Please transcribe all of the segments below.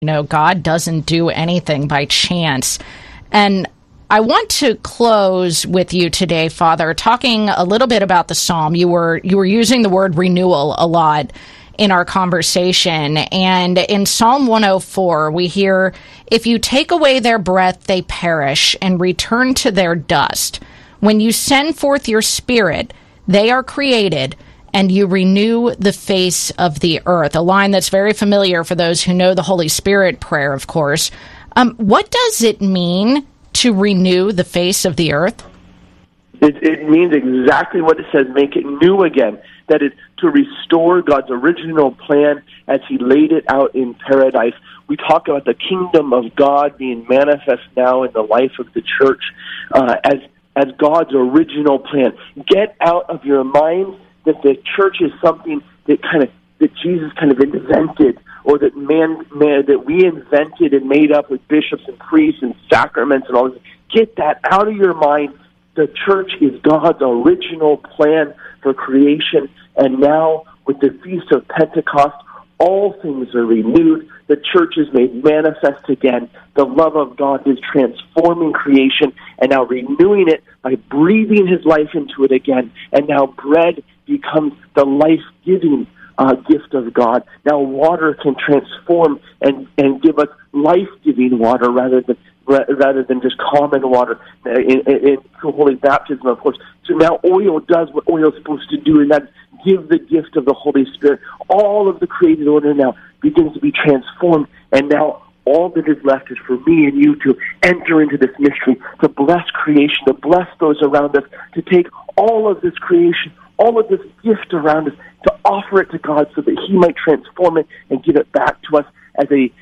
God doesn't do anything by chance. And I want to close with you today, Father, talking a little bit about the psalm. You were using the word renewal a lot in our conversation. And in Psalm 104, we hear, "If you take away their breath, they perish and return to their dust. When you send forth your Spirit, they are created, and you renew the face of the earth." A line that's very familiar for those who know the Holy Spirit prayer, of course. What does it mean to renew the face of the earth? It means exactly what it says, make it new again. That is, to restore God's original plan as he laid it out in paradise. We talk about the kingdom of God being manifest now in the life of the church as God's original plan. Get out of your mind that the church is something that Jesus kind of invented, or that that we invented and made up with bishops and priests and sacraments and all this. Get that out of your mind. The church is God's original plan for creation, and now with the Feast of Pentecost, all things are renewed. The church is made manifest again. The love of God is transforming creation and now renewing it by breathing his life into it again. And now bread becomes the life-giving gift of God. Now water can transform and give us life-giving water rather than just common water in holy baptism, of course. So now oil does what oil is supposed to do, and that's give the gift of the Holy Spirit. All of the created order now begins to be transformed, and now all that is left is for me and you to enter into this mystery, to bless creation, to bless those around us, to take all of this creation, all of this gift around us, to offer it to God so that he might transform it and give it back to us as an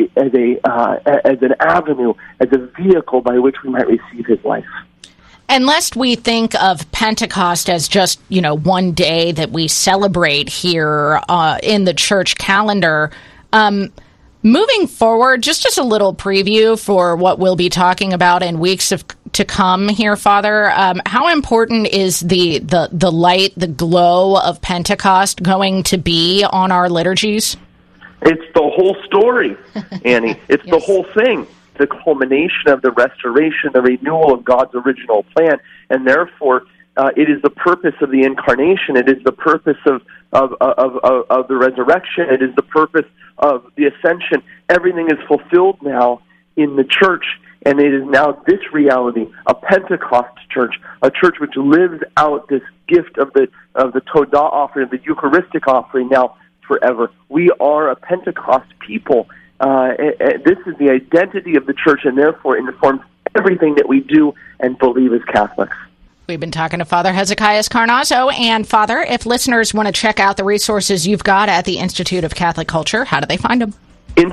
avenue, as a vehicle by which we might receive his life. And lest we think of Pentecost as just, one day that we celebrate here in the church calendar, moving forward, just as a little preview for what we'll be talking about in weeks to come here, Father, how important is the light, the glow of Pentecost going to be on our liturgies? It's the whole story, Annie. It's the whole thing. The culmination of the restoration, the renewal of God's original plan, and therefore it is the purpose of the incarnation. It is the purpose of the resurrection. It is the purpose of the ascension. Everything is fulfilled now in the church, and it is now this reality, a Pentecost church, a church which lives out this gift of the Todah offering, of the Eucharistic offering now forever. We are a Pentecost people. This is the identity of the church, and therefore it informs everything that we do and believe as Catholics. We've been talking to Father Hezekiah Carnazzo. And Father, if listeners want to check out the resources you've got at the Institute of Catholic Culture, how do they find them?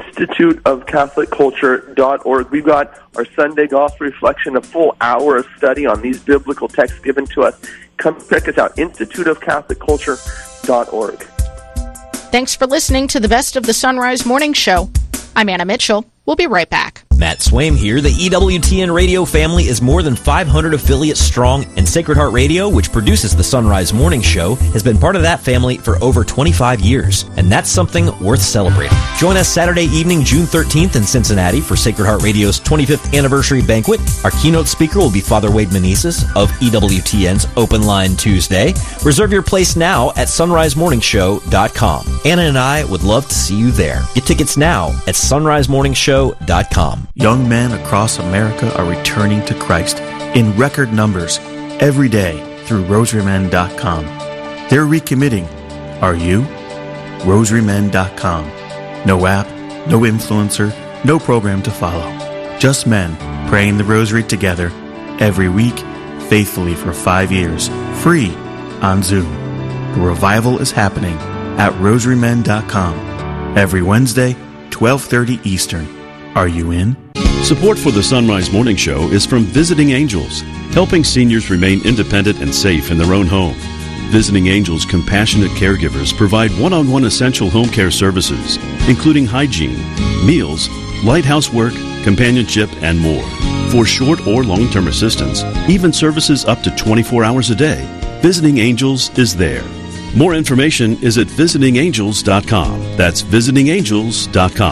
instituteofcatholicculture.org. We've got our Sunday Gospel Reflection, a full hour of study on these biblical texts given to us. Come check us out, instituteofcatholicculture.org. Thanks for listening to the Best of the Sunrise Morning Show. I'm Anna Mitchell. We'll be right back. Matt Swaim here. The EWTN radio family is more than 500 affiliates strong, and Sacred Heart Radio, which produces the Sunrise Morning Show, has been part of that family for over 25 years, and that's something worth celebrating. Join us Saturday evening, June 13th in Cincinnati for Sacred Heart Radio's 25th anniversary banquet. Our keynote speaker will be Father Wade Meneses of EWTN's Open Line Tuesday. Reserve your place now at sunrisemorningshow.com. Anna and I would love to see you there. Get tickets now at sunrisemorningshow.com. Young men across America are returning to Christ in record numbers every day through rosarymen.com. They're recommitting. Are you? rosarymen.com. No app, no influencer, no program to follow. Just men praying the rosary together every week, faithfully for 5 years, free on Zoom. The revival is happening at rosarymen.com every Wednesday, 12:30 Eastern. Are you in? Support for the Sunrise Morning Show is from Visiting Angels, helping seniors remain independent and safe in their own home. Visiting Angels compassionate caregivers provide one-on-one essential home care services, including hygiene, meals, light housework, companionship, and more. For short or long-term assistance, even services up to 24 hours a day, Visiting Angels is there. More information is at visitingangels.com. That's visitingangels.com.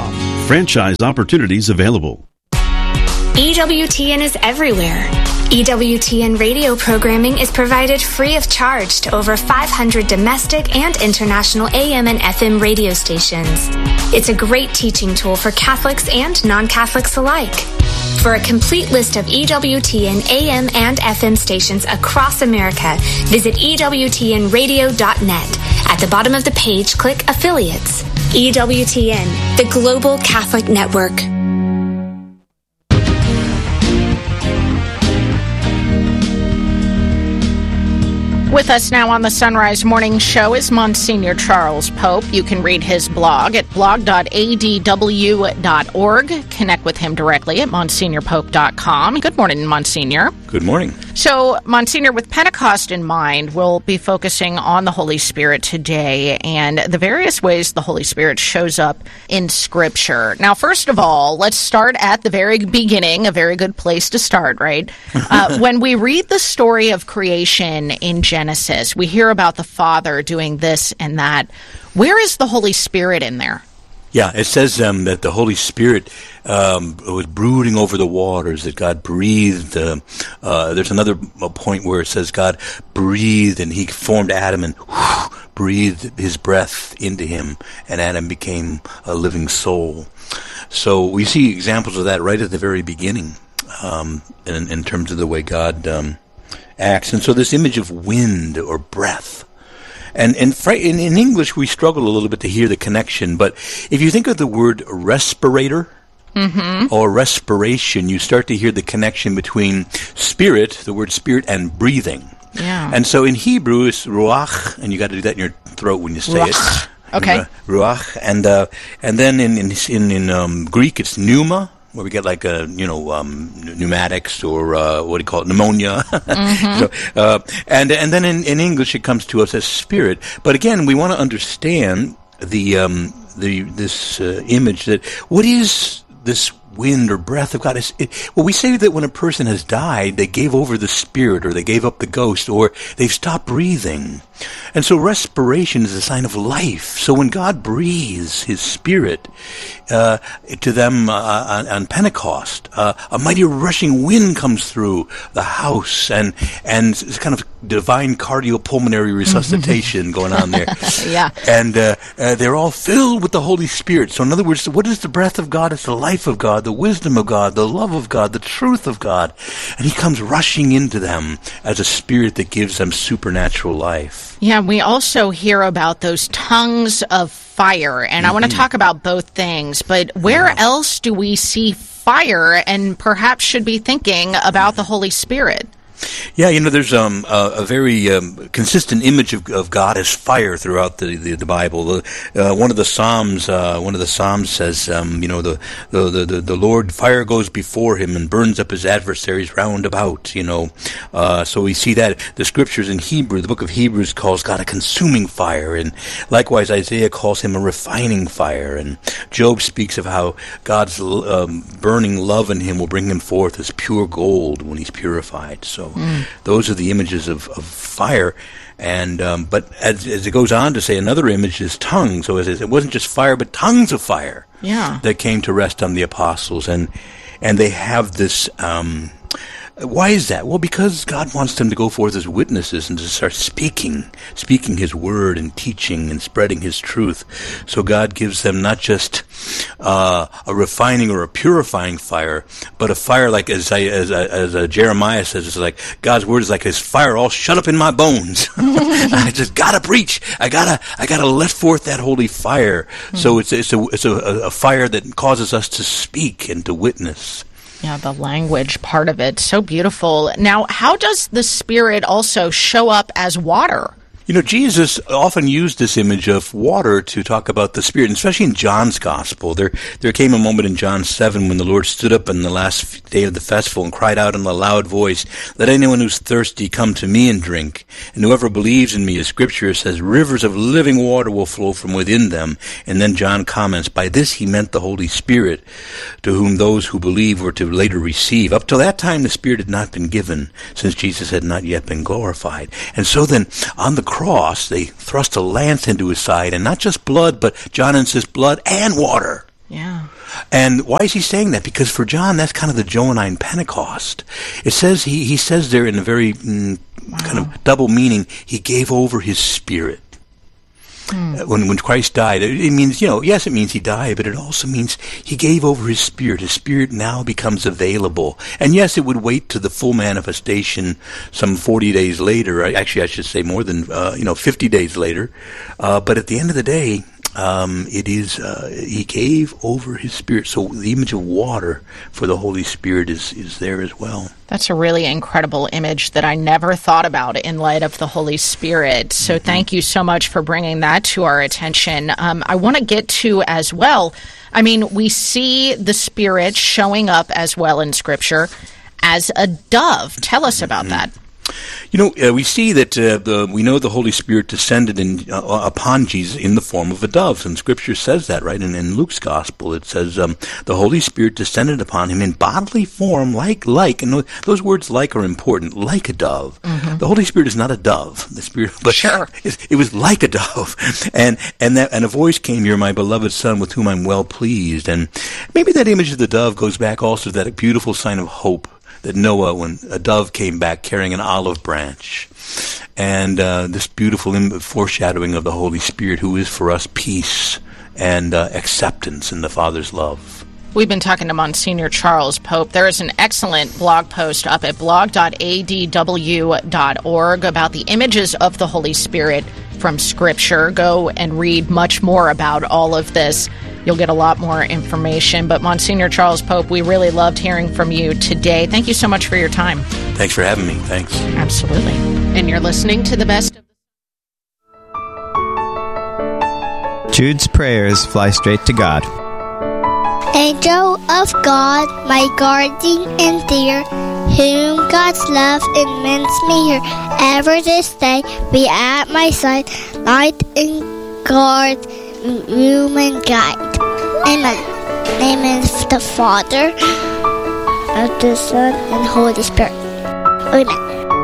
franchise opportunities available. EWTN is everywhere. EWTN radio programming is provided free of charge to over 500 domestic and international AM and FM radio stations. It's a great teaching tool for Catholics and non-Catholics alike. For a complete list of EWTN AM and FM stations across America, visit EWTNradio.net. At the bottom of the page, click Affiliates. EWTN, the Global Catholic Network. With us now on the Sunrise Morning Show is Monsignor Charles Pope. You can read his blog at blog.adw.org. Connect with him directly at monsignorpope.com. Good morning, Monsignor. Good morning. So, Monsignor, with Pentecost in mind, we'll be focusing on the Holy Spirit today and the various ways the Holy Spirit shows up in Scripture. Now, first of all, let's start at the very beginning, a very good place to start, right? When we read the story of creation in Genesis, we hear about the Father doing this and that. Where is the Holy Spirit in there? Yeah, it says that the Holy Spirit was brooding over the waters, that God breathed. There's another point where it says God breathed and he formed Adam and breathed his breath into him, and Adam became a living soul. So we see examples of that right at the very beginning in terms of the way God acts. And so this image of wind or breath, and in English we struggle a little bit to hear the connection, but if you think of the word respirator or respiration, you start to hear the connection between spirit, the word spirit, and breathing. Yeah. And so in Hebrew it's ruach, and you got to do that in your throat when you say ruach. it. Okay. Ruach, and then in Greek it's pneuma, where we get like pneumatics or what do you call it, pneumonia. So, and then in English it comes to us as spirit. But again, we want to understand this image that what is this wind or breath of God? Well, we say that when a person has died, they gave over the spirit, or they gave up the ghost, or they've stopped breathing. And so respiration is a sign of life. So when God breathes his spirit to them on Pentecost, a mighty rushing wind comes through the house, and it's kind of divine cardiopulmonary resuscitation going on there. Yeah. And they're all filled with the Holy Spirit. So in other words, what is the breath of God? It's the life of God, the wisdom of God, the love of God, the truth of God. And he comes rushing into them as a spirit that gives them supernatural life. Yeah, we also hear about those tongues of fire, and I want to talk about both things, but where else do we see fire, and perhaps should be thinking about the Holy Spirit? Yeah, there's a very consistent image of God as fire throughout the Bible. One of the Psalms says, the Lord, fire goes before him and burns up his adversaries round about. So we see that the scriptures in Hebrew, the book of Hebrews calls God a consuming fire, and likewise Isaiah calls him a refining fire, and Job speaks of how God's burning love in him will bring him forth as pure gold when he's purified. So those are the images of fire, and but as it goes on to say, another image is tongues. So it wasn't just fire, but tongues of fire that came to rest on the apostles, and they have this. Why is that? Well, because God wants them to go forth as witnesses and to start speaking his word and teaching and spreading his truth. So God gives them not just a refining or a purifying fire, but a fire like, as Jeremiah says, it's like God's word is like his fire all shut up in my bones. I just gotta preach. I gotta let forth that holy fire. So it's a fire that causes us to speak and to witness. Yeah, the language part of it, so beautiful. Now, how does the Spirit also show up as water? Jesus often used this image of water to talk about the Spirit, and especially in John's Gospel. There came a moment in John 7 when the Lord stood up on the last day of the festival and cried out in a loud voice, "Let anyone who's thirsty come to me and drink. And whoever believes in me," as Scripture says, "rivers of living water will flow from within them." And then John comments, by this he meant the Holy Spirit, to whom those who believe were to later receive. Up till that time the Spirit had not been given, since Jesus had not yet been glorified. And so then, on the cross, they thrust a lance into his side, and not just blood, but John insists blood and water. Yeah. And why is he saying that? Because for John, that's kind of the Johannine Pentecost. It says, he says there in a very kind of double meaning, he gave over his spirit. When Christ died, it means, yes, it means he died, but it also means he gave over his spirit. His spirit now becomes available. And yes, it would wait to the full manifestation some 40 days later. Actually, I should say more than, 50 days later. But at the end of the day, it is, he gave over his spirit. So the image of water for the Holy Spirit is there as well. That's a really incredible image that I never thought about in light of the Holy Spirit. So thank you so much for bringing that to our attention. I want to get to as well, we see the Spirit showing up as well in Scripture as a dove. Tell us about that. We see that we know the Holy Spirit descended upon Jesus in the form of a dove, and Scripture says that, right? And in Luke's Gospel, it says the Holy Spirit descended upon him in bodily form, like, and those words "like" are important, like a dove. The Holy Spirit is not a dove, the Spirit, but sure. It was like a dove, and a voice came, "You're my beloved Son, with whom I'm well pleased." And maybe that image of the dove goes back also to that beautiful sign of hope that Noah, when a dove came back carrying an olive branch, and this beautiful foreshadowing of the Holy Spirit, who is for us peace and acceptance in the Father's love. We've been talking to Monsignor Charles Pope. There is an excellent blog post up at blog.adw.org about the images of the Holy Spirit from Scripture. Go and read much more about all of this. You'll get a lot more information. But Monsignor Charles Pope, we really loved hearing from you today. Thank you so much for your time. Thanks for having me. Thanks. Absolutely. And you're listening to the best of... Jude's prayers fly straight to God. Angel of God, my guardian and dear, whom God's love immense me here, ever this day be at my side, light and guard, room and guide. Amen. Name of the Father, of the Son, and Holy Spirit. Amen.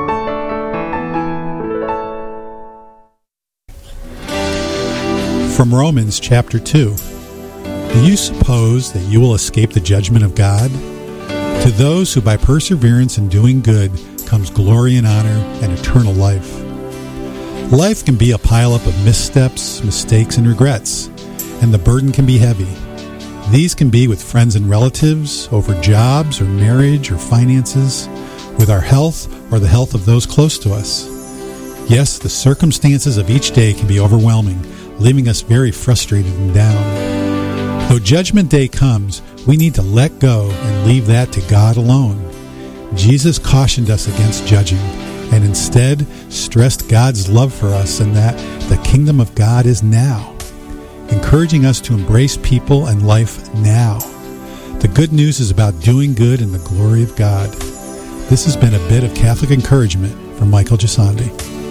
From Romans chapter 2. Do you suppose that you will escape the judgment of God? To those who by perseverance in doing good comes glory and honor and eternal life. Life can be a pileup of missteps, mistakes, and regrets, and the burden can be heavy. These can be with friends and relatives, over jobs or marriage or finances, with our health or the health of those close to us. Yes, the circumstances of each day can be overwhelming, leaving us very frustrated and down. Though Judgment Day comes, we need to let go and leave that to God alone. Jesus cautioned us against judging and instead stressed God's love for us and that the kingdom of God is now, encouraging us to embrace people and life now. The good news is about doing good in the glory of God. This has been a bit of Catholic encouragement from Michael Gisandi.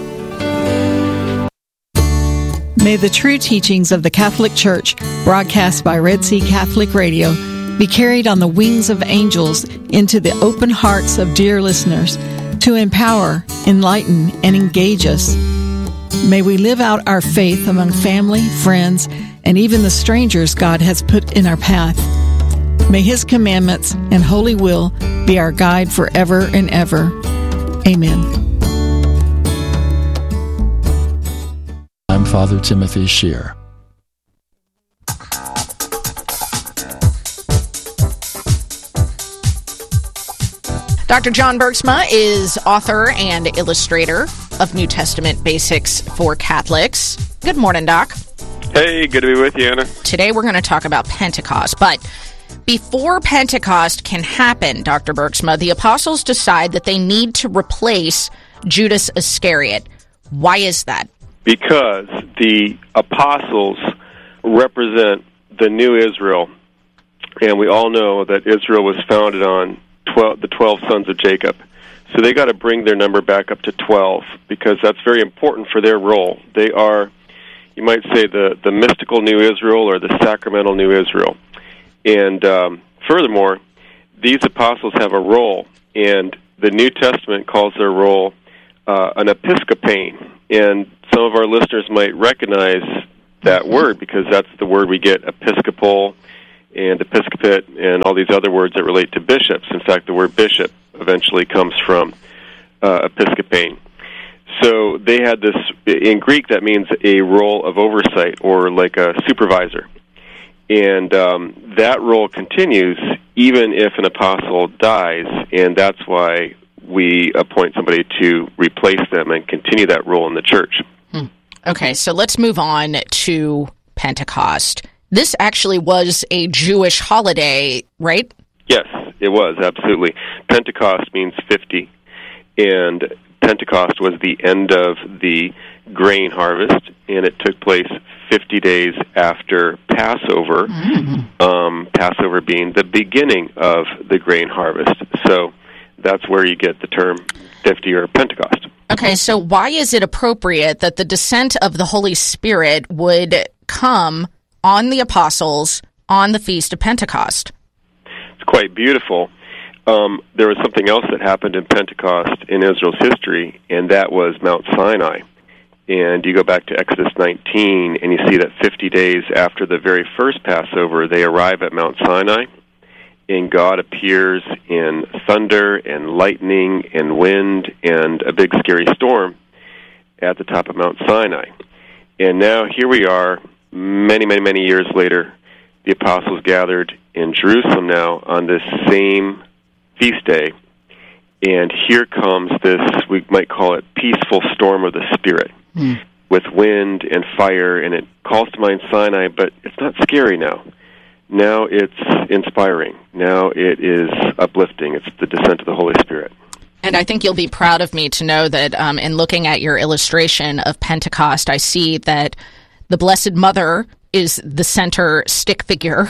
May the true teachings of the Catholic Church, broadcast by Red Sea Catholic Radio, be carried on the wings of angels into the open hearts of dear listeners to empower, enlighten, and engage us. May we live out our faith among family, friends, and even the strangers God has put in our path. May His commandments and holy will be our guide forever and ever. Amen. I'm Father Timothy Scheer. Dr. John Bergsma is author and illustrator of New Testament Basics for Catholics. Good morning, Doc. Hey, good to be with you, Anna. Today we're going to talk about Pentecost, but before Pentecost can happen, Dr. Bergsma, the apostles decide that they need to replace Judas Iscariot. Why is that? Because the apostles represent the new Israel, and we all know that Israel was founded on the 12 sons of Jacob. So they got to bring their number back up to 12 because that's very important for their role. They are, you might say, the mystical new Israel or the sacramental new Israel. And furthermore, these apostles have a role, and the New Testament calls their role an episcopane. And some of our listeners might recognize that word because that's the word we get, episcopal, and episcopate and all these other words that relate to bishops. In fact, the word bishop eventually comes from episcopane. So they had this, in Greek that means a role of oversight or like a supervisor. And that role continues even if an apostle dies, and that's why we appoint somebody to replace them and continue that role in the church. Okay, so let's move on to Pentecost. This actually was a Jewish holiday, right? Yes, it was, absolutely. Pentecost means 50, and Pentecost was the end of the grain harvest, and it took place 50 days after Passover, Passover being the beginning of the grain harvest. So that's where you get the term 50 or Pentecost. Okay, so why is it appropriate that the descent of the Holy Spirit would come on the apostles on the Feast of Pentecost? It's quite beautiful. There was something else that happened in Pentecost in Israel's history, and that was Mount Sinai. And you go back to Exodus 19, and you see that 50 days after the very first Passover, they arrive at Mount Sinai, and God appears in thunder and lightning and wind and a big scary storm at the top of Mount Sinai. And now here we are, many, many, many years later, the apostles gathered in Jerusalem now on this same feast day, and here comes this, we might call it, peaceful storm of the Spirit, with wind and fire, and it calls to mind Sinai, but it's not scary now. Now it's inspiring. Now it is uplifting. It's the descent of the Holy Spirit. And I think you'll be proud of me to know that in looking at your illustration of Pentecost, I see that the Blessed Mother is the center stick figure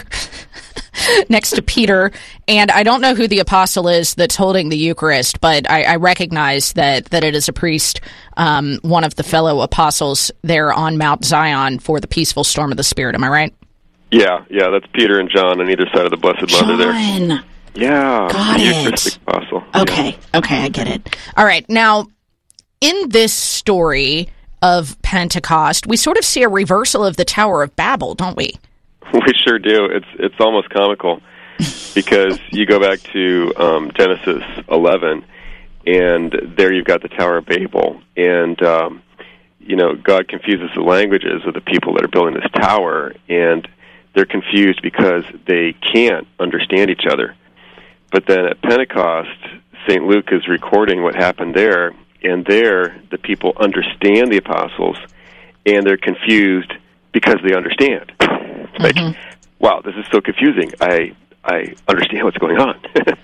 next to Peter. And I don't know who the apostle is that's holding the Eucharist, but I recognize that it is a priest, one of the fellow apostles there on Mount Zion for the peaceful storm of the Spirit. Am I right? Yeah, that's Peter and John on either side of the Blessed Mother there. Yeah, got the it. Eucharistic apostle. Okay, I get it. All right, now, in this story of Pentecost, we sort of see a reversal of the Tower of Babel, don't we? We sure do. It's almost comical because you go back to Genesis 11, and there you've got the Tower of Babel, and God confuses the languages of the people that are building this tower, and they're confused because they can't understand each other. But then at Pentecost, St. Luke is recording what happened there, and there the people understand the apostles, and they're confused because they understand. Like, wow, this is so confusing. I understand what's going on.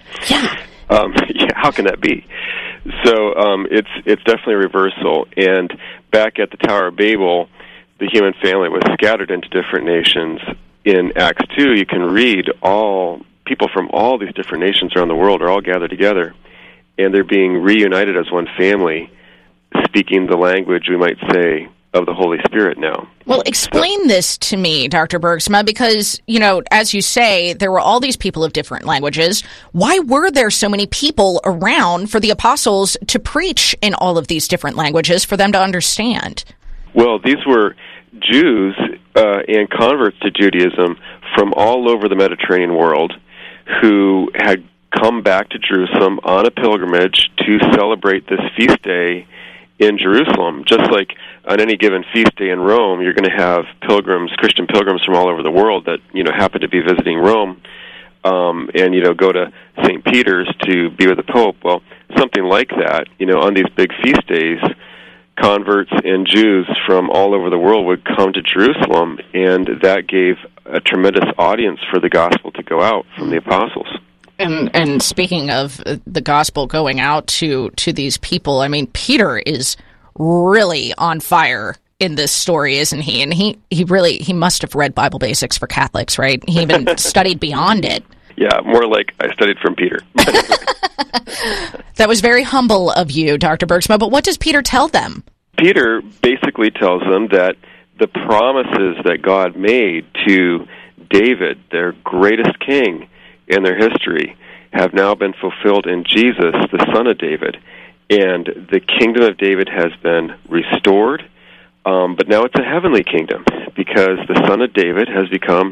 How can that be? So it's definitely a reversal. And back at the Tower of Babel, the human family was scattered into different nations. In Acts 2, you can read all people from all these different nations around the world are all gathered together, and they're being reunited as one family, speaking the language, we might say, of the Holy Spirit now. Well, explain this to me, Dr. Bergsma, because, as you say, there were all these people of different languages. Why were there so many people around for the apostles to preach in all of these different languages for them to understand? Well, these were Jews and converts to Judaism from all over the Mediterranean world who had come back to Jerusalem on a pilgrimage to celebrate this feast day in Jerusalem. Just like on any given feast day in Rome, you're going to have pilgrims, Christian pilgrims from all over the world that, happen to be visiting Rome, and, go to St. Peter's to be with the Pope. Well, something like that, on these big feast days, converts and Jews from all over the world would come to Jerusalem, and that gave a tremendous audience for the gospel to go out from the apostles. And speaking of the gospel going out to these people, I mean, Peter is really on fire in this story, isn't he? And he must have read Bible Basics for Catholics, right? He even studied beyond it. Yeah, more like I studied from Peter. That was very humble of you, Dr. Bergsma, but what does Peter tell them? Peter basically tells them that the promises that God made to David, their greatest king in their history, have now been fulfilled in Jesus, the Son of David. And the kingdom of David has been restored, but now it's a heavenly kingdom because the Son of David has become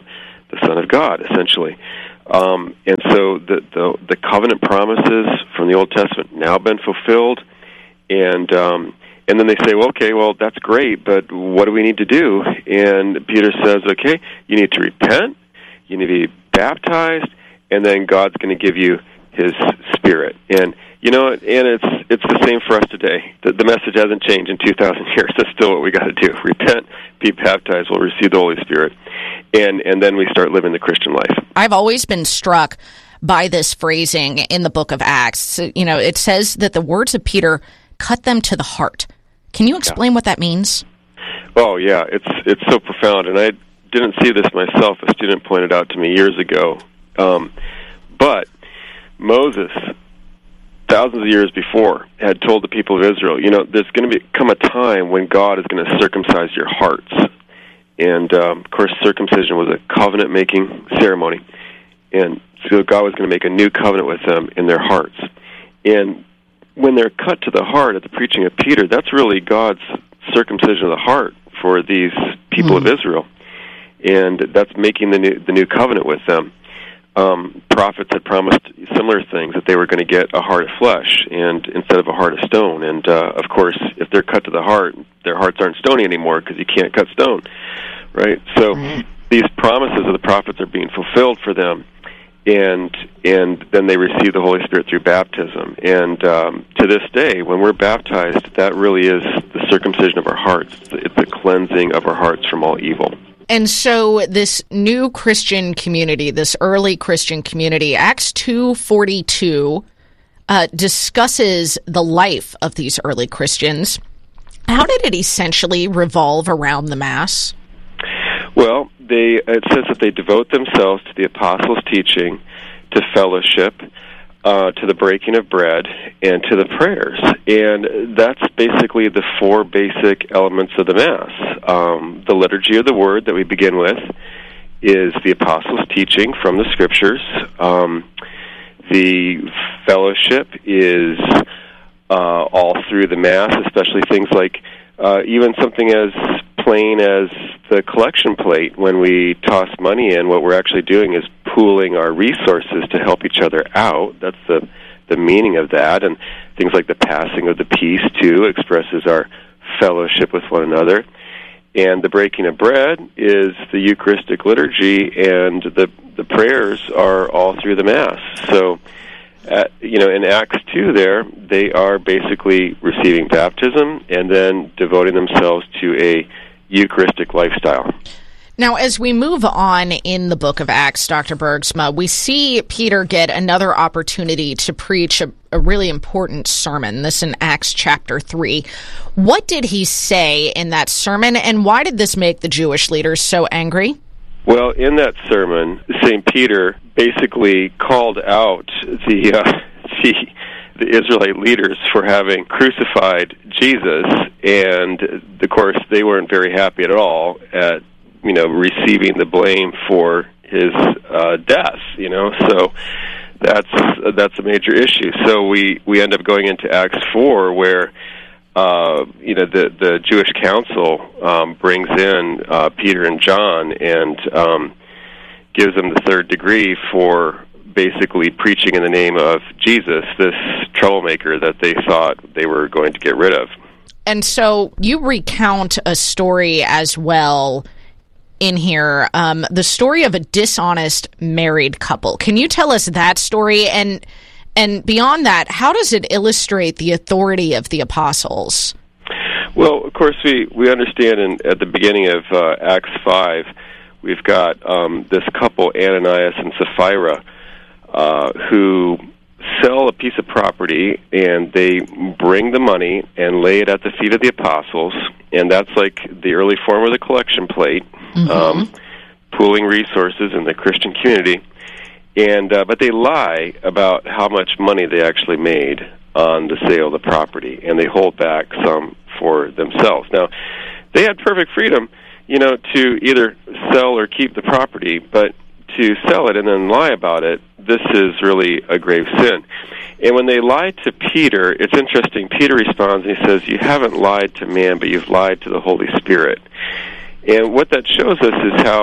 the Son of God, essentially. And so the covenant promises from the Old Testament now been fulfilled, and then they say, well, okay, well, that's great, but what do we need to do? And Peter says, okay, you need to repent, you need to be baptized, and then God's going to give you His Spirit. And you know, and it's the same for us today. The message hasn't changed in 2,000 years. That's still what we got to do. Repent, be baptized, we'll receive the Holy Spirit, and then we start living the Christian life. I've always been struck by this phrasing in the book of Acts. You know, it says that the words of Peter cut them to the heart. Can you explain what that means? Oh, yeah, it's so profound, and I didn't see this myself. A student pointed out to me years ago. But Moses, thousands of years before, had told the people of Israel, you know, there's going to come a time when God is going to circumcise your hearts. And, of course, circumcision was a covenant-making ceremony. And so God was going to make a new covenant with them in their hearts. And when they're cut to the heart at the preaching of Peter, that's really God's circumcision of the heart for these people of Israel. And that's making the new covenant with them. Prophets had promised similar things, that they were going to get a heart of flesh and instead of a heart of stone. And, of course, if they're cut to the heart, their hearts aren't stony anymore because you can't cut stone, right? So these promises of the prophets are being fulfilled for them, and then they receive the Holy Spirit through baptism. And to this day, when we're baptized, that really is the circumcision of our hearts. It's the cleansing of our hearts from all evil. And so this new Christian community, this early Christian community, Acts 2:42, discusses the life of these early Christians. How did it essentially revolve around the Mass? Well, it says that they devote themselves to the apostles' teaching, to fellowship, to the breaking of bread, and to the prayers. And that's basically the four basic elements of the Mass. The liturgy of the Word that we begin with is the apostles' teaching from the Scriptures. The fellowship is all through the Mass, especially things like even something as plain as the collection plate. When we toss money in, what we're actually doing is pooling our resources to help each other out. That's the meaning of that. And things like the passing of the peace, too, expresses our fellowship with one another. And the breaking of bread is the Eucharistic liturgy, and the prayers are all through the Mass. So, in Acts 2 there, they are basically receiving baptism and then devoting themselves to a Eucharistic lifestyle. Now, as we move on in the book of Acts, Dr. Bergsma, we see Peter get another opportunity to preach a really important sermon. This in Acts chapter 3. What did he say in that sermon, and why did this make the Jewish leaders so angry? Well, in that sermon, St. Peter basically called out the Israelite leaders for having crucified Jesus, and, of course, they weren't very happy at all at receiving the blame for his death. So that's a major issue. So we end up going into Acts 4, where the Jewish council brings in Peter and John and gives them the third degree for basically preaching in the name of Jesus, this troublemaker that they thought they were going to get rid of. And so you recount a story as well in here, the story of a dishonest married couple. Can you tell us that story? And beyond that, how does it illustrate the authority of the apostles? Well, of course, we understand at the beginning of Acts 5, we've got this couple, Ananias and Sapphira, who sell a piece of property, and they bring the money and lay it at the feet of the apostles, and that's like the early form of the collection plate, pooling resources in the Christian community. And but they lie about how much money they actually made on the sale of the property, and they hold back some for themselves. Now, they had perfect freedom, to either sell or keep the property, but to sell it and then lie about it, this is really a grave sin. And when they lie to Peter, it's interesting. Peter responds and he says, "You haven't lied to man, but you've lied to the Holy Spirit." And what that shows us is how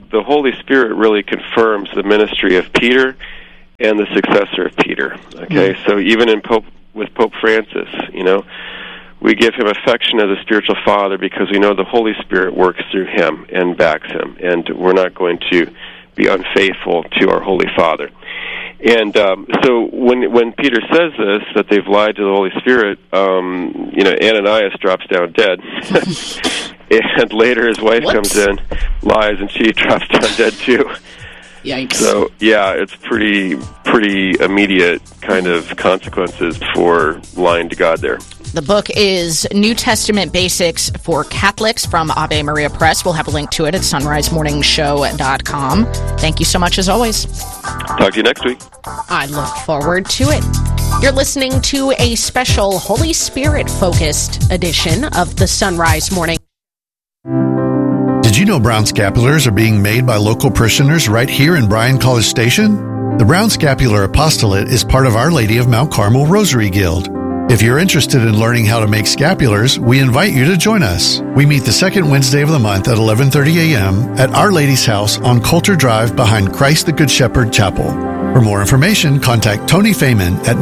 the Holy Spirit really confirms the ministry of Peter and the successor of Peter. Okay, so even with Pope Francis, we give him affection as a spiritual father because we know the Holy Spirit works through him and backs him, and we're not going to be unfaithful to our Holy Father. And so when Peter says this, that they've lied to the Holy Spirit, Ananias drops down dead. And later his wife comes in, lies, and she drops down dead too. Yikes. So, yeah, it's pretty immediate kind of consequences for lying to God there. The book is New Testament Basics for Catholics from Ave Maria Press. We'll have a link to it at sunrisemorningshow.com. Thank you so much, as always. Talk to you next week. I look forward to it. You're listening to a special Holy Spirit-focused edition of the Sunrise Morning. Did you know brown scapulars are being made by local parishioners right here in Bryan College Station? The Brown Scapular Apostolate is part of Our Lady of Mount Carmel Rosary Guild. If you're interested in learning how to make scapulars, we invite you to join us. We meet the second Wednesday of the month at 11:30 a.m. at Our Lady's house on Coulter Drive behind Christ the Good Shepherd Chapel. For more information, contact Tony Feynman at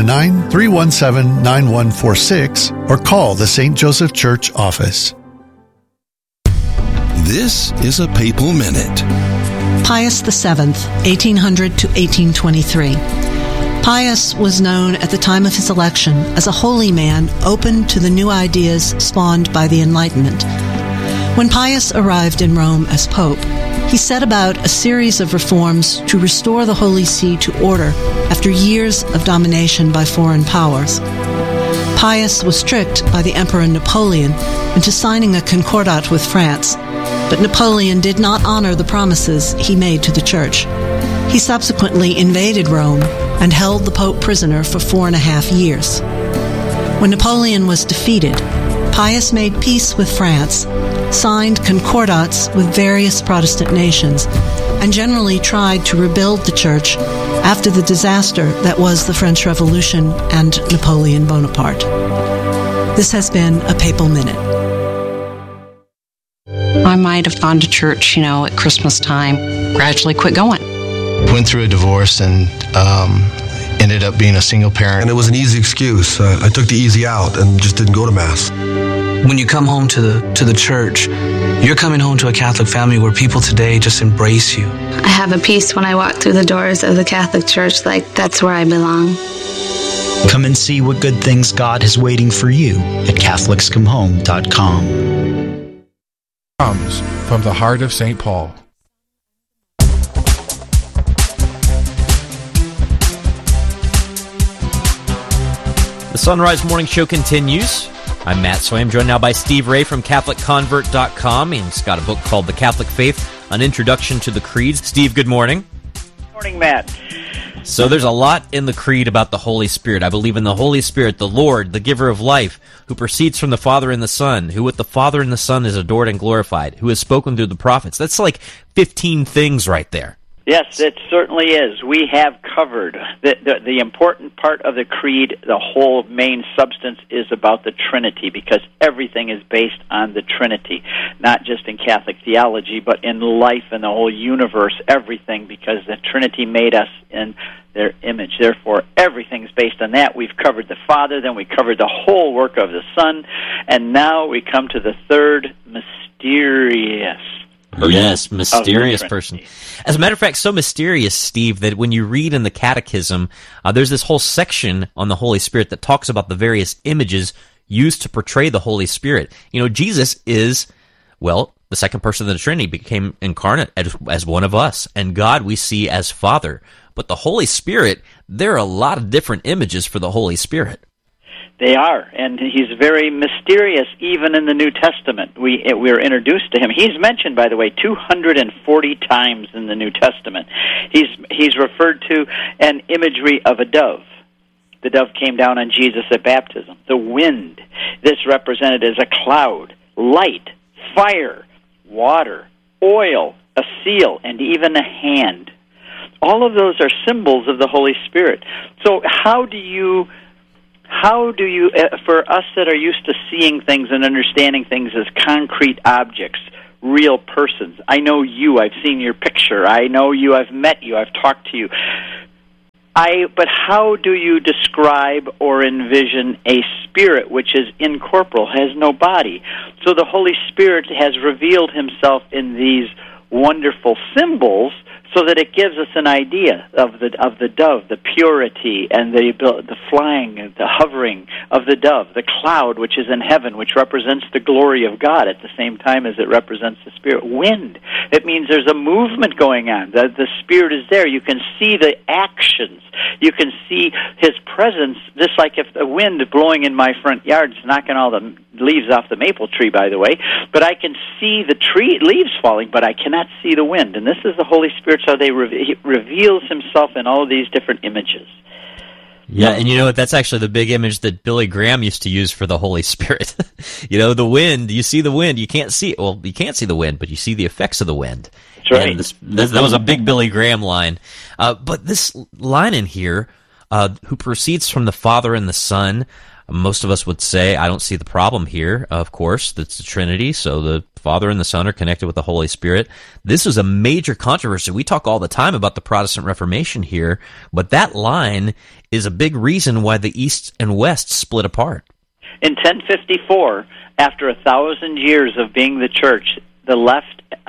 979-317-9146 or call the St. Joseph Church office. This is a Papal Minute. Pius VII, 1800 to 1823. Pius was known at the time of his election as a holy man open to the new ideas spawned by the Enlightenment. When Pius arrived in Rome as Pope, he set about a series of reforms to restore the Holy See to order after years of domination by foreign powers. Pius was tricked by the Emperor Napoleon into signing a concordat with France, but Napoleon did not honor the promises he made to the Church. He subsequently invaded Rome and held the Pope prisoner for 4.5 years. When Napoleon was defeated, Pius made peace with France, signed concordats with various Protestant nations, and generally tried to rebuild the Church after the disaster that was the French Revolution and Napoleon Bonaparte. This has been a Papal Minute. I might have gone to church, at Christmas time, gradually quit going. Went through a divorce and ended up being a single parent. And it was an easy excuse. I took the easy out and just didn't go to Mass. When you come home to the church, you're coming home to a Catholic family where people today just embrace you. I have a peace when I walk through the doors of the Catholic Church, like that's where I belong. Come and see what good things God is waiting for you at CatholicsComeHome.com. Comes from the heart of St. Paul. The Sunrise Morning Show continues. I'm Matt Swaim, joined now by Steve Ray from CatholicConvert.com. He's got a book called The Catholic Faith, An Introduction to the Creeds. Steve, good morning. Good morning, Matt. So there's a lot in the creed about the Holy Spirit. I believe in the Holy Spirit, the Lord, the giver of life, who proceeds from the Father and the Son, who with the Father and the Son is adored and glorified, who has spoken through the prophets. That's like 15 things right there. Yes, it certainly is. We have covered the important part of the creed. The whole main substance is about the Trinity, because everything is based on the Trinity, not just in Catholic theology, but in life and the whole universe, everything, because the Trinity made us in their image. Therefore, everything's based on that. We've covered the Father, then we covered the whole work of the Son, and now we come to the third mysterious person. Yes, mysterious person. As a matter of fact, so mysterious, Steve, that when you read in the Catechism, there's this whole section on the Holy Spirit that talks about the various images used to portray the Holy Spirit. Jesus is, the second person of the Trinity, became incarnate as one of us, and God we see as Father. But the Holy Spirit, there are a lot of different images for the Holy Spirit. They are, and he's very mysterious even in the New Testament. We're introduced to him. He's mentioned, by the way, 240 times in the New Testament. He's referred to an imagery of a dove. The dove came down on Jesus at baptism. The wind, this represented as a cloud, light, fire, water, oil, a seal, and even a hand. All of those are symbols of the Holy Spirit. So how do you, for us that are used to seeing things and understanding things as concrete objects, real persons. I know you. I've seen your picture. I know you. I've met you. I've talked to you. But how do you describe or envision a spirit which is incorporeal, has no body? So the Holy Spirit has revealed himself in these wonderful symbols, so that it gives us an idea of the dove, the purity and the flying, the hovering of the dove, the cloud which is in heaven, which represents the glory of God at the same time as it represents the Spirit. Wind, it means there's a movement going on. The Spirit is there. You can see the actions. You can see His presence, just like if the wind blowing in my front yard is knocking all the leaves off the maple tree, by the way, but I can see the tree leaves falling, but I cannot see the wind. And this is the Holy Spirit, so he reveals himself in all of these different images. Yeah, and you know what? That's actually the big image that Billy Graham used to use for the Holy Spirit. You know, the wind, you see the wind, you can't see it. Well, you can't see the wind, but you see the effects of the wind. That's right. And that was a big Billy Graham line. But this line in here, who proceeds from the Father and the Son, most of us would say, I don't see the problem here. Of course, that's the Trinity, so the Father and the Son are connected with the Holy Spirit. This is a major controversy. We talk all the time about the Protestant Reformation here, but that line is a big reason why the East and West split apart. In 1054, after 1,000 years of being the church, the left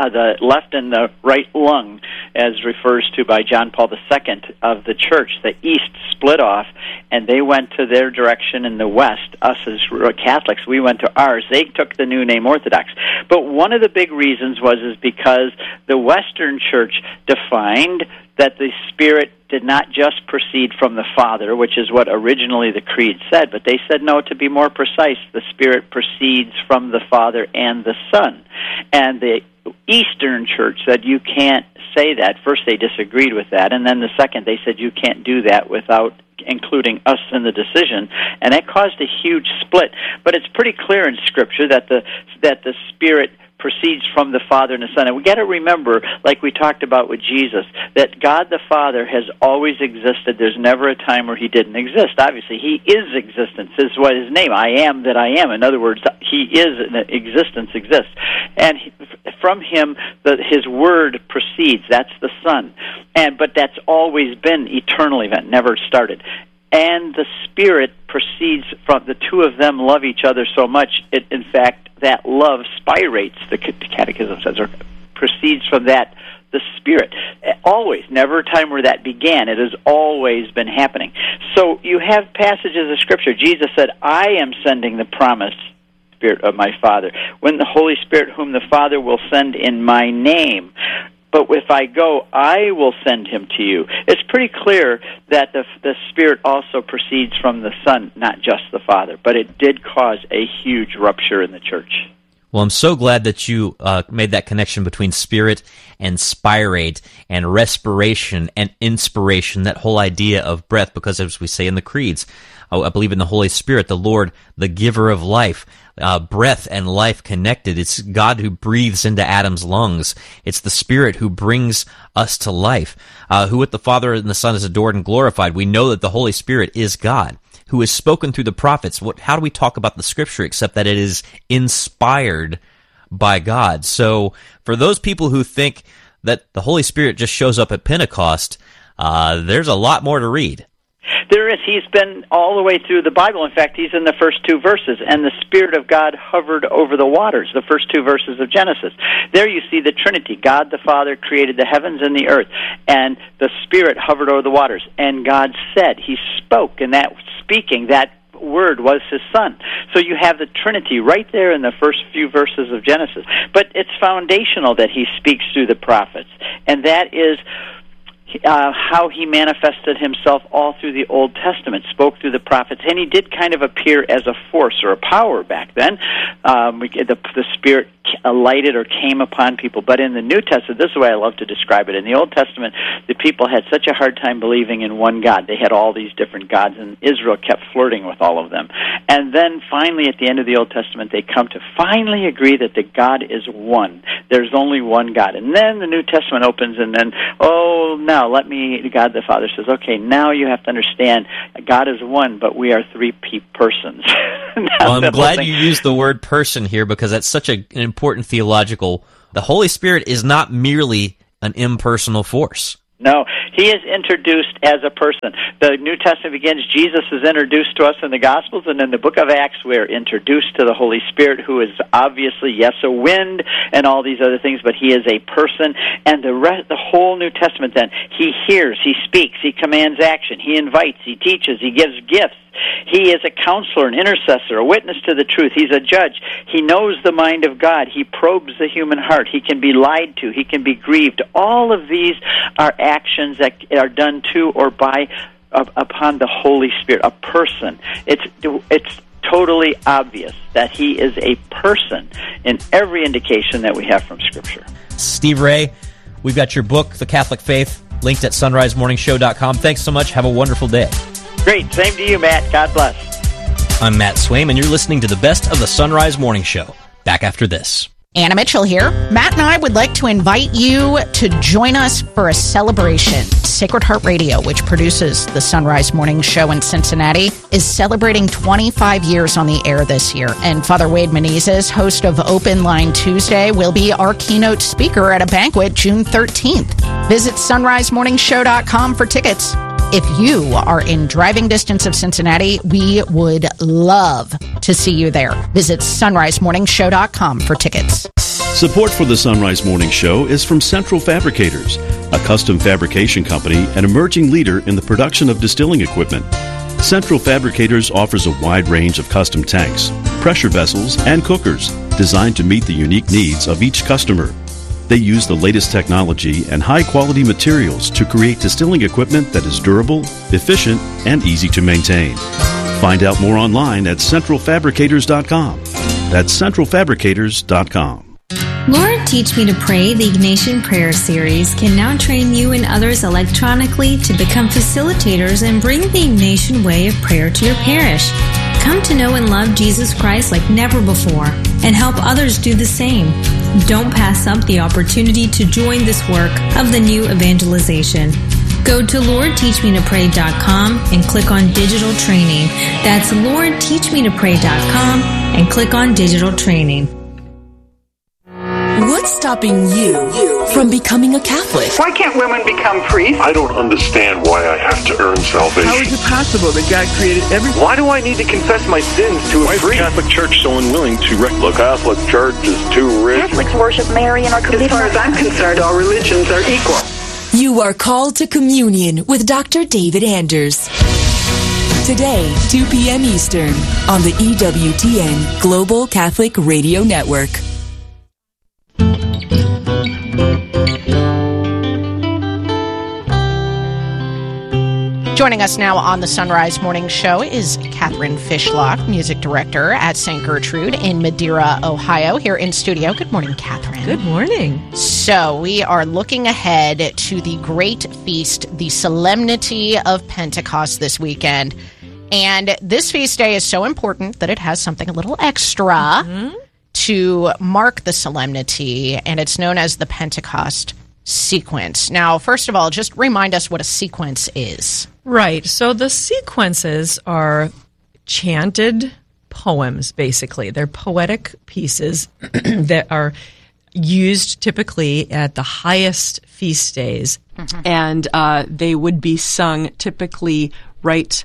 and the right lung, as refers to by John Paul II of the church, the East split off, and they went to their direction, in the West, us as Catholics, we went to ours. They took the new name Orthodox. But one of the big reasons is because the Western church defined that the Spirit did not just proceed from the Father, which is what originally the Creed said, but they said, no, to be more precise, the Spirit proceeds from the Father and the Son. And the Eastern Church said, you can't say that. First, they disagreed with that, and then the second, they said, you can't do that without including us in the decision, and that caused a huge split. But it's pretty clear in Scripture that the Spirit proceeds from the Father and the Son. And we got to remember, like we talked about with Jesus, that God the Father has always existed. There's never a time where He didn't exist. Obviously, He is existence. This is what His name, I am that I am. In other words, He is, existence exists. And from Him, His Word proceeds. That's the Son. But that's always been eternal event, never started. And the Spirit proceeds from, the two of them love each other so much, in fact, that love spirates, the Catechism says, or proceeds from that, the Spirit. Always, never a time where that began. It has always been happening. So you have passages of Scripture. Jesus said, I am sending the promised Spirit of my Father, when the Holy Spirit whom the Father will send in my name. But if I go, I will send him to you. It's pretty clear that the Spirit also proceeds from the Son, not just the Father. But it did cause a huge rupture in the church. Well, I'm so glad that you made that connection between spirit and spirate and respiration and inspiration, that whole idea of breath, because as we say in the creeds, I believe in the Holy Spirit, the Lord, the giver of life. Breath and life connected. It's God who breathes into Adam's lungs. It's the Spirit who brings us to life, who with the Father and the Son is adored and glorified. We know that the Holy Spirit is God, who has spoken through the prophets. How do we talk about the Scripture except that it is inspired by God? So for those people who think that the Holy Spirit just shows up at Pentecost, there's a lot more to read. There is. He's been all the way through the Bible. In fact, he's in the first two verses. And the Spirit of God hovered over the waters, the first two verses of Genesis. There you see the Trinity. God the Father created the heavens and the earth. And the Spirit hovered over the waters. And God said, He spoke. And that speaking, that word was His Son. So you have the Trinity right there in the first few verses of Genesis. But it's foundational that He speaks through the prophets. And that is how He manifested Himself all through the Old Testament, spoke through the prophets, and He did kind of appear as a force or a power back then. The Spirit alighted or came upon people. But in the New Testament, this is the way I love to describe it. In the Old Testament, the people had such a hard time believing in one God. They had all these different gods, and Israel kept flirting with all of them. And then finally, at the end of the Old Testament, they come to finally agree that the God is one. There's only one God. And then the New Testament opens, and then, oh, no, now let me, God the Father says, okay, now you have to understand God is one, but we are three persons. Well, I'm glad you used the word person here because that's such an important theological. The Holy Spirit is not merely an impersonal force. No, he is introduced as a person. The New Testament begins, Jesus is introduced to us in the Gospels, and in the book of Acts we're introduced to the Holy Spirit, who is obviously, yes, a wind and all these other things, but he is a person. And the whole New Testament then, he hears, he speaks, he commands action, he invites, he teaches, he gives gifts. He is a counselor, an intercessor, a witness to the truth. He's a judge. He knows the mind of God. He probes the human heart. He can be lied to. He can be grieved. All of these are actions that are done to or by upon the Holy Spirit, a person. It's totally obvious that he is a person in every indication that we have from Scripture. Steve Ray, we've got your book, The Catholic Faith, linked at sunrisemorningshow.com. Thanks so much. Have a wonderful day. Great. Same to you, Matt. God bless. I'm Matt Swaim, and you're listening to the best of the Sunrise Morning Show. Back after this. Anna Mitchell here. Matt and I would like to invite you to join us for a celebration. Sacred Heart Radio, which produces the Sunrise Morning Show in Cincinnati, is celebrating 25 years on the air this year. And Father Wade Menezes, host of Open Line Tuesday, will be our keynote speaker at a banquet June 13th. Visit sunrisemorningshow.com for tickets. If you are in driving distance of Cincinnati, we would love to see you there. Visit sunrisemorningshow.com for tickets. Support for the Sunrise Morning Show is from Central Fabricators, a custom fabrication company and emerging leader in the production of distilling equipment. Central Fabricators offers a wide range of custom tanks, pressure vessels, and cookers designed to meet the unique needs of each customer. They use the latest technology and high-quality materials to create distilling equipment that is durable, efficient, and easy to maintain. Find out more online at centralfabricators.com. That's centralfabricators.com. Lord Teach Me to Pray, the Ignatian Prayer Series, can now train you and others electronically to become facilitators and bring the Ignatian way of prayer to your parish. Come to know and love Jesus Christ like never before and help others do the same. Don't pass up the opportunity to join this work of the new evangelization. Go to LordTeachMeToPray.com and click on Digital Training. That's LordTeachMeToPray.com and click on Digital Training. What's stopping you from becoming a Catholic? Why can't women become priests? I don't understand why I have to earn salvation. How is it possible that God created everyone? Why do I need to confess my sins to a priest? Why is the Catholic Church so unwilling to The Catholic Church is too rich. Catholics worship Mary and are As far as I'm concerned, all religions are equal. You are called to communion with Dr. David Anders. Today, 2 p.m. Eastern, on the EWTN Global Catholic Radio Network. Joining us now on the Sunrise Morning Show is Catherine Fishlock, music director at St. Gertrude in Madeira, Ohio, here in studio. Good morning, Catherine. Good morning. So we are looking ahead to the great feast, the Solemnity of Pentecost this weekend. And this feast day is so important that it has something a little extra to mark the solemnity, and it's known as the Pentecost sequence. Now, first of all, just remind us what a sequence is. Right. So the sequences are chanted poems, basically. They're poetic pieces that are used typically at the highest feast days. And they would be sung typically right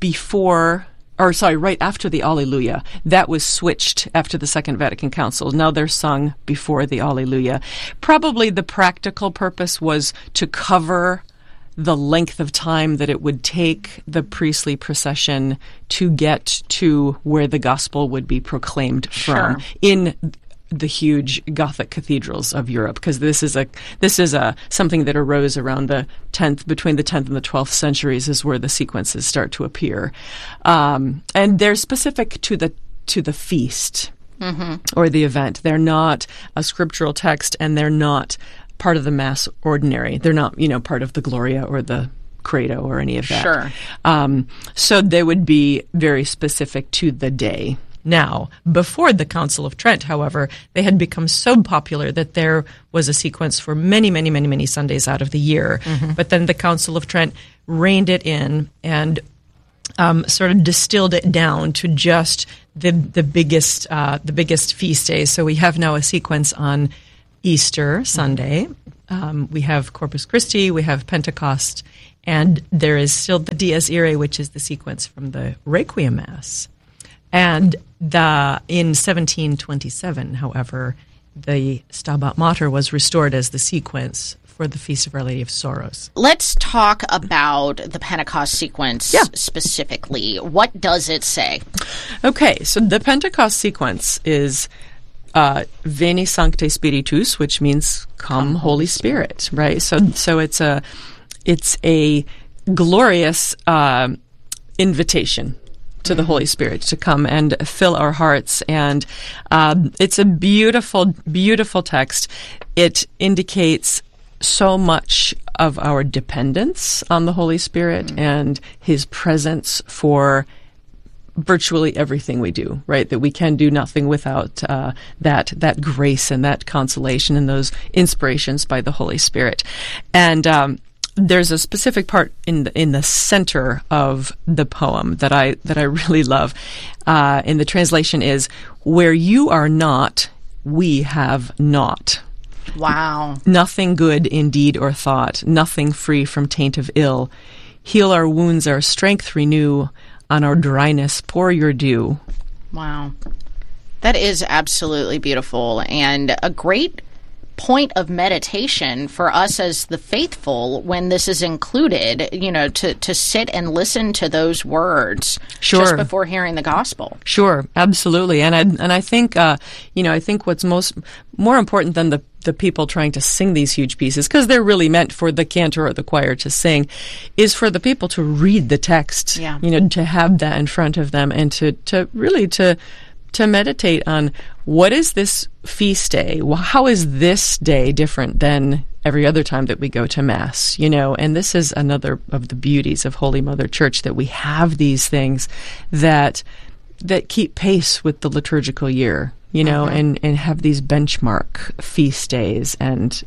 after the Alleluia. That was switched after the Second Vatican Council. Now they're sung before the Alleluia. Probably the practical purpose was to cover the length of time that it would take the priestly procession to get to where the gospel would be proclaimed from in the huge Gothic cathedrals of Europe, because this is something that arose around between the 10th and the 12th centuries is where the sequences start to appear, and they're specific to the feast or the event. They're not a scriptural text, and they're not part of the Mass Ordinary. They're not part of the Gloria or the Credo or any of that. So they would be very specific to the day. now. Before the Council of Trent, however, they had become so popular that there was a sequence for many, many, many, many Sundays out of the year. Mm-hmm. But then the Council of Trent reined it in and sort of distilled it down to just the biggest feast days. So we have now a sequence on Easter Sunday. We have Corpus Christi, we have Pentecost, and there is still the Dies Irae, which is the sequence from the Requiem Mass. And in 1727, however, the Stabat Mater was restored as the sequence for the Feast of Our Lady of Sorrows. Let's talk about the Pentecost sequence specifically. What does it say? Okay, so the Pentecost sequence is Veni Sancte Spiritus, which means come Holy Spirit, right? So it's a glorious invitation to the Holy Spirit to come and fill our hearts. And it's a beautiful, beautiful text. It indicates so much of our dependence on the Holy Spirit and His presence for virtually everything we do, right? That we can do nothing without that grace and that consolation and those inspirations by the Holy Spirit. And there's a specific part in the center of the poem that I really love. In the translation is, "Where you are not, we have not." Wow. Nothing good in deed or thought, nothing free from taint of ill. Heal our wounds, our strength renew, on our dryness pour your dew. Wow. That is absolutely beautiful and a great point of meditation for us as the faithful when this is included, to sit and listen to those words just before hearing the gospel. Sure, absolutely. And I think I think what's more important than the people trying to sing these huge pieces, because they're really meant for the cantor or the choir to sing, is for the people to read the text, to have that in front of them and to really meditate on what is this feast day? How is this day different than every other time that we go to Mass? And this is another of the beauties of Holy Mother Church, that we have these things that keep pace with the liturgical year, and have these benchmark feast days and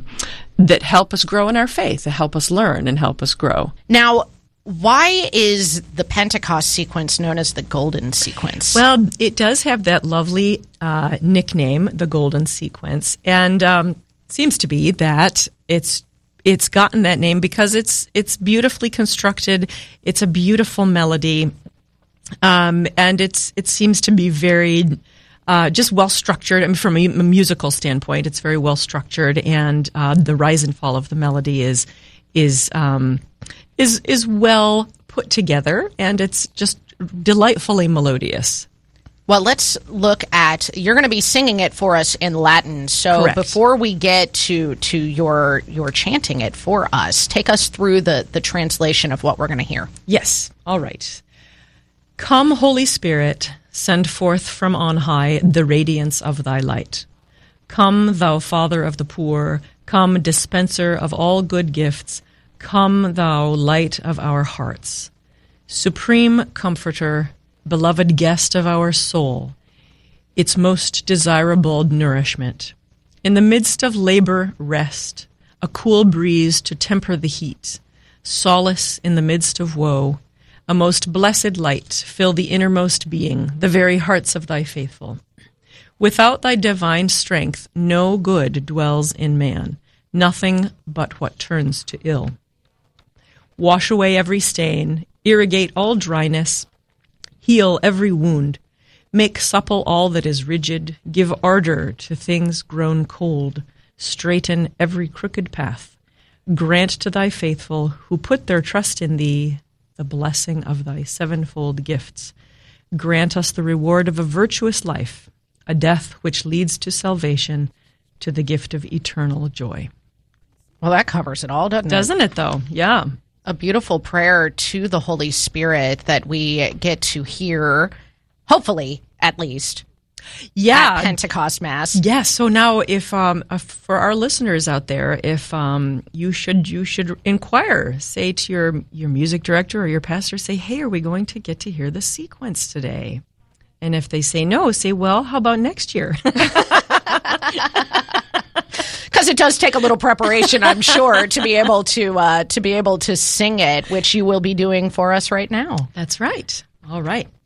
that help us grow in our faith, that help us learn and help us grow. Now, why is the Pentecost sequence known as the Golden Sequence? Well, it does have that lovely nickname, the Golden Sequence, and seems to be that it's gotten that name because it's beautifully constructed. It's a beautiful melody, and it seems to be very just well structured. I mean, from a musical standpoint, it's very well structured, and the rise and fall of the melody is well put together, and it's just delightfully melodious. Well, let's look at, you're going to be singing it for us in Latin. So Correct. Before we get to your chanting it for us, take us through the translation of what we're going to hear. Yes. All right. Come, Holy Spirit, send forth from on high the radiance of thy light. Come, thou Father of the poor, come, dispenser of all good gifts, come, thou light of our hearts. Supreme Comforter, beloved guest of our soul, its most desirable nourishment. In the midst of labor, rest, a cool breeze to temper the heat, solace in the midst of woe, a most blessed light fill the innermost being, the very hearts of thy faithful. Without thy divine strength, no good dwells in man, nothing but what turns to ill. Wash away every stain, irrigate all dryness, heal every wound, make supple all that is rigid, give ardor to things grown cold, straighten every crooked path. Grant to thy faithful who put their trust in thee the blessing of thy sevenfold gifts. Grant us the reward of a virtuous life, a death which leads to salvation, to the gift of eternal joy. Well, that covers it all, doesn't it? Doesn't it, though? Yeah. A beautiful prayer to the Holy Spirit that we get to hear, hopefully, at least, at Pentecost Mass. Yes. So now, if for our listeners out there, if you should inquire, say to your music director or your pastor, say, "Hey, are we going to get to hear the sequence today?" And if they say no, say, well, how about next year? Because it does take a little preparation, I'm sure, to be able to sing it, which you will be doing for us right now. That's right. All right.